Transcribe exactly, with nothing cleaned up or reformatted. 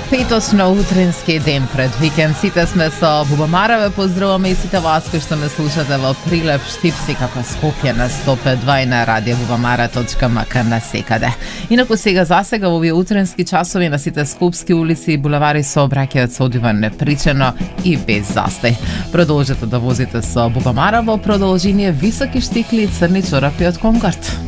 Петочно утрински ден пред викенд. Сите сме со Бубамара, ве поздравуваме и сите вас кои што ме слушате во прилеп штипси како Скопје на сто пет два и на радио бубамара точка ем ка на секаде. Инаку сега за сега во овие утрински часови на сите скопски улици и булевари сообраќајот се одвива непричено и без застој. Продолжете да возите со Бубамара во продолжение високи штикли и црни чорапи од Конкорд.